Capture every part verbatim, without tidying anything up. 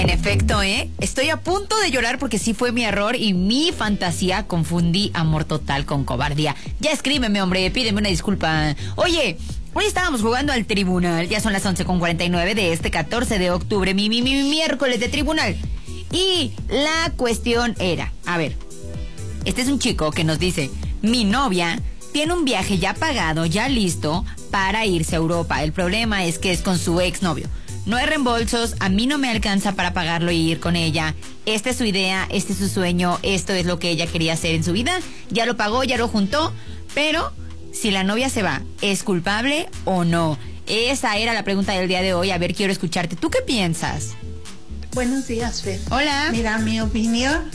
En efecto, ¿eh? Estoy a punto de llorar porque sí fue mi error y mi fantasía. Confundí amor total con cobardía. Ya escríbeme, hombre, pídeme una disculpa. Oye, hoy estábamos jugando al tribunal. Ya son las once con cuarenta y nueve de este catorce de octubre, mi, mi, mi miércoles de tribunal. Y la cuestión era, a ver, este es un chico que nos dice, mi novia tiene un viaje ya pagado, ya listo para irse a Europa. El problema es que es con su exnovio. No hay reembolsos, a mí no me alcanza para pagarlo y ir con ella. Esta es su idea, este es su sueño, esto es lo que ella quería hacer en su vida. Ya lo pagó, ya lo juntó, pero si la novia se va, ¿es culpable o no? Esa era la pregunta del día de hoy. A ver, quiero escucharte. ¿Tú qué piensas? Buenos días, Fer. Hola. Mira, mi opinión,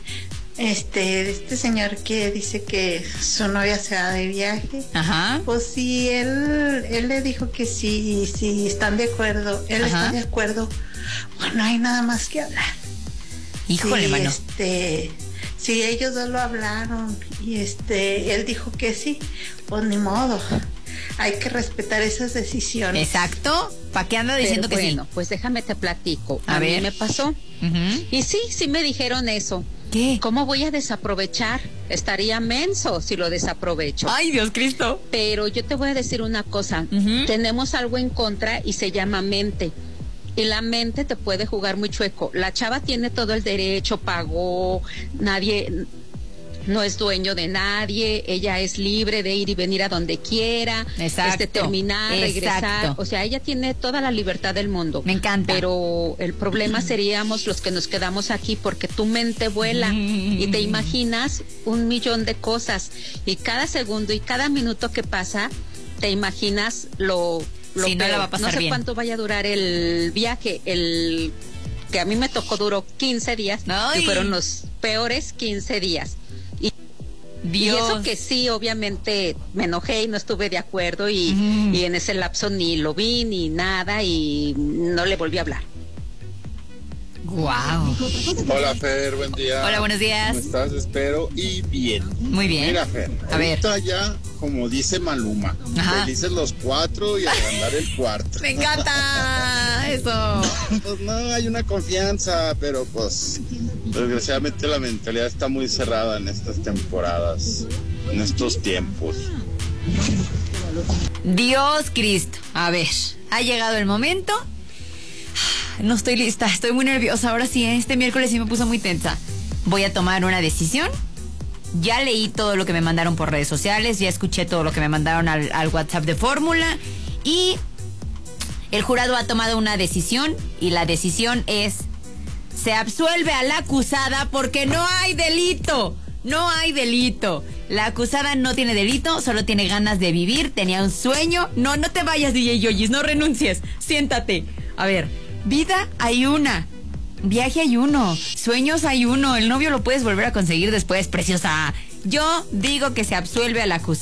este, este señor que dice que su novia se va de viaje. Ajá. Pues sí, él, él le dijo que sí, sí, están de acuerdo. Él Ajá. está de acuerdo. Bueno, no hay nada más que hablar. Híjole, sí, mano. Este, sí, ellos dos lo hablaron y este, él dijo que sí. Pues ni modo. Hay que respetar esas decisiones. Exacto. ¿Para qué anda diciendo Pero que bueno, sí? pues déjame te platico. A A, ver. mí me pasó. Uh-huh. Y sí, sí me dijeron eso. ¿Qué? ¿Cómo voy a desaprovechar? Estaría menso si lo desaprovecho. Ay, Dios Cristo. Pero yo te voy a decir una cosa. Uh-huh. Tenemos algo en contra y se llama mente. Y la mente te puede jugar muy chueco. La chava tiene todo el derecho, pagó, nadie, no es dueño de nadie, ella es libre de ir y venir a donde quiera, Exacto, este, terminar, exacto. regresar. O sea, ella tiene toda la libertad del mundo. Me encanta. Pero el problema seríamos los que nos quedamos aquí porque tu mente vuela y te imaginas un millón de cosas. Y cada segundo y cada minuto que pasa, te imaginas lo... Lo sí, no la va a pasar no sé bien. cuánto vaya a durar el viaje, el que a mí me tocó duró quince días. Ay. Y fueron los peores quince días. Y, Dios. y eso que sí, obviamente me enojé y no estuve de acuerdo y, Mm. y en ese lapso ni lo vi ni nada y no le volví a hablar. Wow. Hola, Fer, buen día. Hola, buenos días. ¿Cómo estás? Espero y bien. Muy bien. Mira, Fer, A ver. ahorita ya, como dice Maluma, Ajá. felices los cuatro y agrandar el cuarto. Me encanta eso. Pues no, hay una confianza, pero pues desgraciadamente la mentalidad está muy cerrada en estas temporadas, en estos tiempos. Dios Cristo. A ver, ha llegado el momento. No estoy lista, estoy muy nerviosa. Ahora sí, este miércoles sí me puso muy tensa. Voy a tomar una decisión. Ya leí todo lo que me mandaron por redes sociales, ya escuché todo lo que me mandaron al, al WhatsApp de Fórmula y el jurado ha tomado una decisión y la decisión es: se absuelve a la acusada porque no hay delito. No hay delito. La acusada no tiene delito, solo tiene ganas de vivir, tenía un sueño. No, no te vayas, D J Yoyis, no renuncies. Siéntate. A ver, vida hay una. Viaje hay uno. Sueños hay uno. El novio lo puedes volver a conseguir después, preciosa. Yo digo que se absuelve a la acusada.